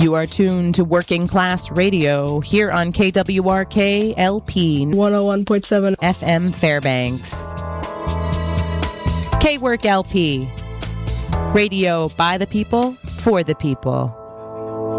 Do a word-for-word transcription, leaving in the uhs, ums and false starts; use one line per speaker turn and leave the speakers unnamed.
You are tuned to Working Class Radio here on K W R K L P
one oh one point seven
F M Fairbanks. K-Work L P. Radio by the people, for the people.